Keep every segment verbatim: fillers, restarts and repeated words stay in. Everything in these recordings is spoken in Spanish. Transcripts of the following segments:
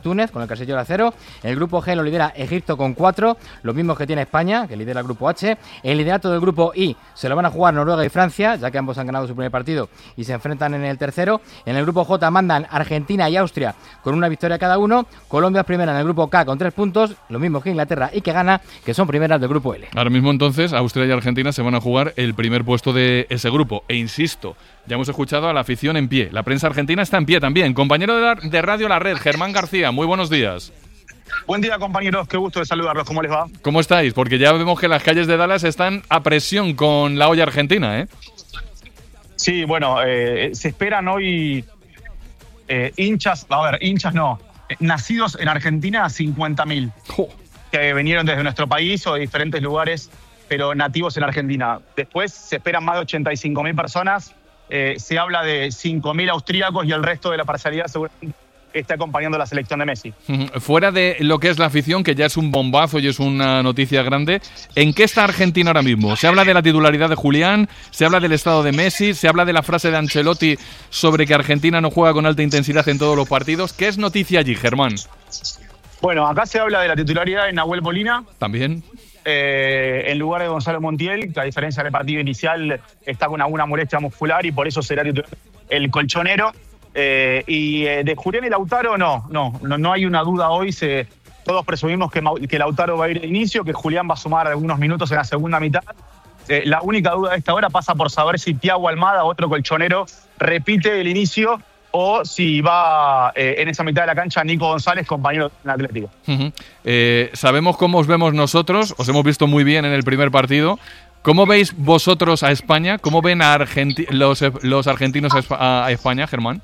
Túnez con el casillero a cero. El grupo G lo lidera Egipto con cuatro, los mismos que tiene España, que lidera el grupo H. El liderato del grupo I se lo van a jugar Noruega y Francia, ya que ambos han ganado su primer partido y se enfrentan en el tercero. En el grupo J mandan Argentina y Austria con una victoria cada uno. Colombia es primera en el grupo K con tres puntos, lo mismo que Inglaterra y que gana, que son primeras del grupo L. Ahora mismo entonces Austria y Argentina se van a jugar el primer puesto de ese grupo. E insisto, ya hemos escuchado a la afición en pie. La prensa argentina está en pie también. Compañero de, la, de Radio La Red, Germán García, muy buenos días. Buen día, compañeros, qué gusto de saludarlos. ¿Cómo les va? ¿Cómo estáis? Porque ya vemos que las calles de Dallas están a presión con la olla argentina, ¿eh? Sí, bueno, eh, se esperan hoy eh, hinchas, a ver, hinchas no, eh, nacidos en Argentina cincuenta mil, oh. que vinieron desde nuestro país o de diferentes lugares, pero nativos en Argentina. Después se esperan más de ochenta y cinco mil personas, eh, se habla de cinco mil austríacos y el resto de la parcialidad seguramente está acompañando la selección de Messi. Fuera de lo que es la afición, que ya es un bombazo y es una noticia grande, ¿en qué está Argentina ahora mismo? Se habla de la titularidad de Julián, se habla del estado de Messi, se habla de la frase de Ancelotti sobre que Argentina no juega con alta intensidad en todos los partidos. ¿Qué es noticia allí, Germán? Bueno, acá se habla de la titularidad de Nahuel Molina. También. Eh, en lugar de Gonzalo Montiel, que a diferencia del partido inicial está con alguna molestia muscular y por eso será titular el colchonero. Eh, y eh, de Julián y Lautaro no, no, no, no hay una duda hoy. Se, todos presumimos que, que Lautaro va a ir de inicio, que Julián va a sumar algunos minutos en la segunda mitad. Eh, la única duda de esta hora pasa por saber si Thiago Almada, otro colchonero, repite el inicio o si va eh, en esa mitad de la cancha Nico González, compañero del Atlético. Uh-huh. Eh, sabemos cómo os vemos nosotros, os hemos visto muy bien en el primer partido. ¿Cómo veis vosotros a España? ¿Cómo ven a Argenti- los, los argentinos a, Esp- a España, Germán?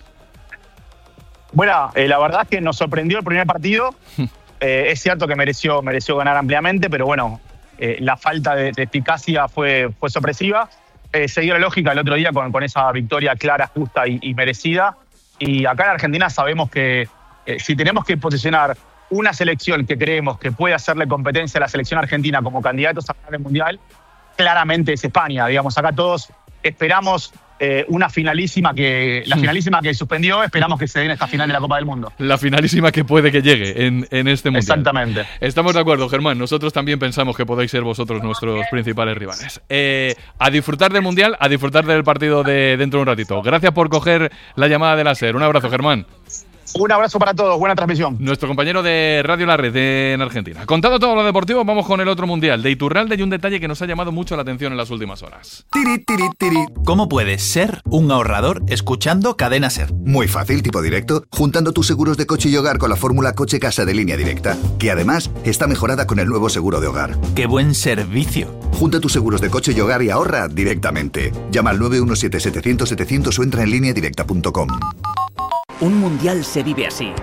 Bueno, eh, la verdad es que nos sorprendió el primer partido. Eh, es cierto que mereció, mereció ganar ampliamente, pero bueno, eh, la falta de, de eficacia fue, fue sorpresiva. Eh, se dio la lógica el otro día con, con esa victoria clara, justa y, y merecida. Y acá en Argentina sabemos que eh, si tenemos que posicionar una selección que creemos que puede hacerle competencia a la selección argentina como candidatos a ganar el Mundial, claramente es España. Digamos, acá todos esperamos eh, una finalísima que la finalísima que suspendió, esperamos que se dé en esta final de la Copa del Mundo. La finalísima que puede que llegue en, en este Mundial. Exactamente. Estamos de acuerdo, Germán. Nosotros también pensamos que podéis ser vosotros nuestros principales rivales. Eh, a disfrutar del Mundial, a disfrutar del partido de dentro de un ratito. Gracias por coger la llamada de la SER. Un abrazo, Germán. Un abrazo para todos, buena transmisión. Nuestro compañero de Radio La Red en Argentina. Contado todo lo deportivo, vamos con el otro mundial de Iturralde y un detalle que nos ha llamado mucho la atención en las últimas horas. Tiri, tiri, tiri. ¿Cómo puedes ser un ahorrador escuchando Cadena SER? Muy fácil, tipo directo, juntando tus seguros de coche y hogar con la fórmula Coche Casa de Línea Directa, que además está mejorada con el nuevo seguro de hogar. ¡Qué buen servicio! Junta tus seguros de coche y hogar y ahorra directamente. Llama al nueve uno siete, setecientos, setecientos o entra en línea directa punto com. Un mundial se vive así.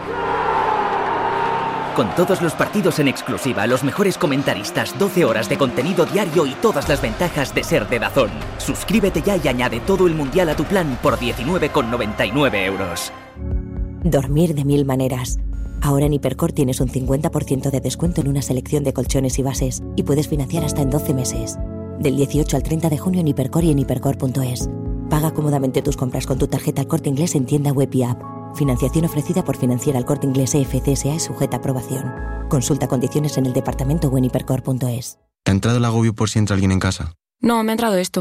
Con todos los partidos en exclusiva, los mejores comentaristas, doce horas de contenido diario y todas las ventajas de ser de DAZN. Suscríbete ya y añade todo el mundial a tu plan por diecinueve con noventa y nueve euros. Dormir de mil maneras. Ahora en Hipercor tienes un cincuenta por ciento de descuento en una selección de colchones y bases y puedes financiar hasta en doce meses. Del dieciocho al treinta de junio en Hipercor y en hipercor punto es. Paga cómodamente tus compras con tu tarjeta El Corte Inglés en tienda web y app. Financiación ofrecida por Financiera El Corte Inglés E F C S A y sujeta a aprobación. Consulta condiciones en el departamento o en hipercor punto es. ¿Te ha entrado el agobio por si entra alguien en casa? No, me ha entrado esto.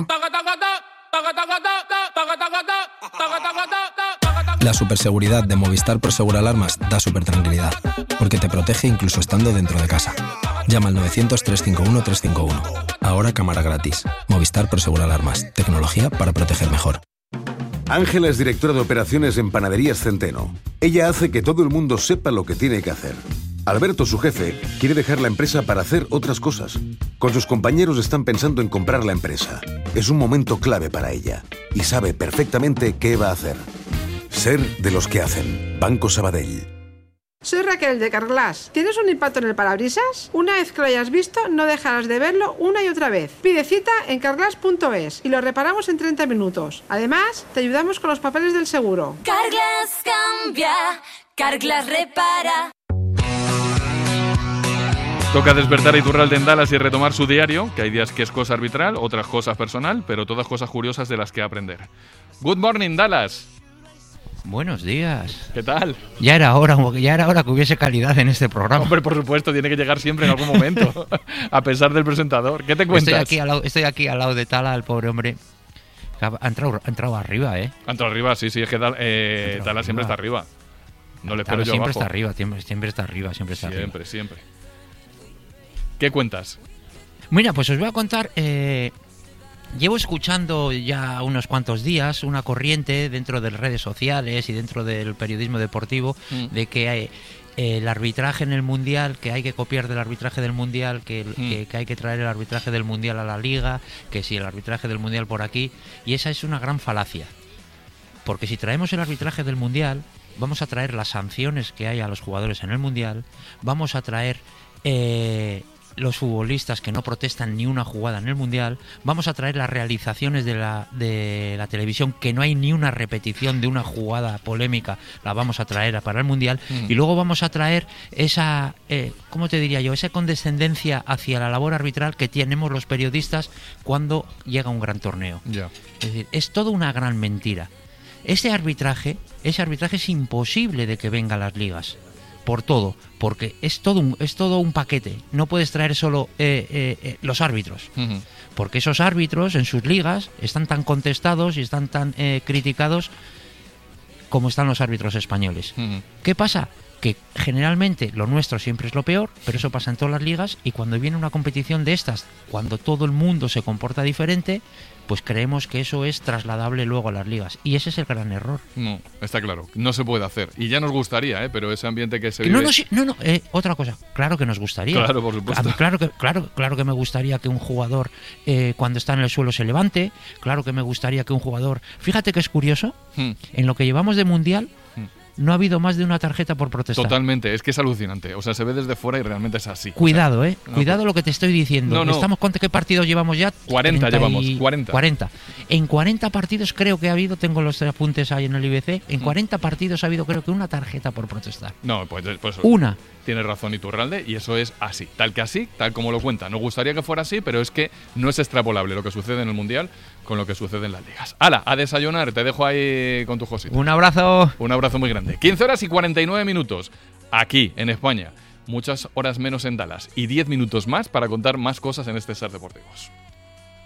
La superseguridad de Movistar Prosegur Alarmas da super tranquilidad, porque te protege incluso estando dentro de casa. Llama al novecientos, trescientos cincuenta y uno, trescientos cincuenta y uno. Ahora cámara gratis. Movistar Prosegur Alarmas. Tecnología para proteger mejor. Ángela es directora de operaciones en Panaderías Centeno. Ella hace que todo el mundo sepa lo que tiene que hacer. Alberto, su jefe, quiere dejar la empresa para hacer otras cosas. Con sus compañeros están pensando en comprar la empresa. Es un momento clave para ella y sabe perfectamente qué va a hacer. Ser de los que hacen. Banco Sabadell. Soy Raquel de Carglass. ¿Tienes un impacto en el parabrisas? Una vez que lo hayas visto, no dejarás de verlo una y otra vez. Pide cita en carglass punto es y lo reparamos en treinta minutos. Además, te ayudamos con los papeles del seguro. Carglass cambia, Carglass repara. Toca despertar a Iturralde en Dallas y retomar su diario, que hay días que es cosa arbitral, otras cosas personal, pero todas cosas curiosas de las que aprender. Good morning, Dallas. Buenos días. ¿Qué tal? Ya era hora, ya era hora que hubiese calidad en este programa. Hombre, por supuesto, tiene que llegar siempre en algún momento, a pesar del presentador. ¿Qué te cuentas? Estoy aquí al lado, estoy aquí al lado de Tala, el pobre hombre. Ha entrado, ha entrado arriba, ¿eh? Ha entrado arriba, sí, sí, es que Tala, eh, Tala siempre está arriba. No le espero yo siempre abajo. Está arriba, siempre, siempre está arriba, siempre está siempre, arriba. Siempre, siempre. ¿Qué cuentas? Mira, pues os voy a contar... Eh, Llevo escuchando ya unos cuantos días una corriente dentro de las redes sociales y dentro del periodismo deportivo mm. de que hay, eh, el arbitraje en el Mundial, que hay que copiar del arbitraje del Mundial, que, mm. que, que hay que traer el arbitraje del Mundial a la Liga, que si el arbitraje del Mundial por aquí, y esa es una gran falacia. Porque si traemos el arbitraje del Mundial, vamos a traer las sanciones que hay a los jugadores en el Mundial, vamos a traer... Eh, los futbolistas que no protestan ni una jugada en el Mundial, vamos a traer las realizaciones de la, de la televisión, que no hay ni una repetición de una jugada polémica, la vamos a traer para el Mundial, mm. y luego vamos a traer esa, eh, ¿cómo te diría yo?, esa condescendencia hacia la labor arbitral que tenemos los periodistas cuando llega un gran torneo. Yeah. Es decir, es toda una gran mentira. Ese arbitraje, ese arbitraje es imposible de que venga a las ligas. Por todo, porque es todo un, es todo un paquete. No puedes traer solo eh, eh, eh, los árbitros, uh-huh. porque esos árbitros en sus ligas están tan contestados y están tan eh, criticados como están los árbitros españoles. Uh-huh. ¿Qué pasa? Que generalmente lo nuestro siempre es lo peor, pero eso pasa en todas las ligas, y cuando viene una competición de estas, cuando todo el mundo se comporta diferente, pues creemos que eso es trasladable luego a las ligas, y ese es el gran error. No, está claro, no se puede hacer, y ya nos gustaría, ¿eh? Pero ese ambiente que se vive... No, no, sí, no, no eh, otra cosa, claro que nos gustaría. Claro, por supuesto. Claro que, claro, claro que me gustaría que un jugador eh, cuando está en el suelo se levante, claro que me gustaría que un jugador... Fíjate que es curioso, hmm. en lo que llevamos de Mundial... No ha habido más de una tarjeta por protestar. Totalmente, es que es alucinante. O sea, se ve desde fuera y realmente es así. Cuidado, o sea, ¿eh? No, Cuidado lo que te estoy diciendo. No, no. Estamos con qué partidos llevamos ya. cuarenta llevamos, cuarenta. cuarenta. En cuarenta partidos creo que ha habido, tengo los apuntes ahí en el I B C, en cuarenta partidos ha habido creo que una tarjeta por protestar. No, pues... pues una. Tienes razón Iturralde, y eso es así. Tal que así, tal como lo cuenta. Nos gustaría que fuera así, pero es que no es extrapolable lo que sucede en el Mundial con lo que sucede en las ligas. ¡Hala! A desayunar, te dejo ahí con tu Josito. Un abrazo. Un abrazo muy grande. quince horas y cuarenta y nueve minutos aquí en España. Muchas horas menos en Dallas y diez minutos más para contar más cosas en este Ser Deportivos.